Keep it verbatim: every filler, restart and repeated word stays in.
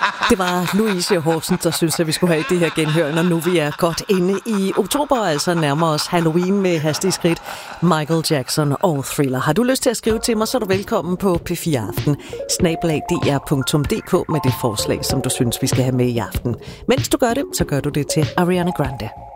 Det var Louise Horsens, der synes, at vi skulle have det her genhør, når nu vi er godt inde i oktober, altså nærmer os Halloween med hastige skridt. Michael Jackson og Thriller. Har du lyst til at skrive til mig, så er du velkommen på P fire Aften, snabel-a d r punktum d k med det forslag, som du synes, vi skal have med i aften. Mens du gør det, så gør du det til Ariana Grande.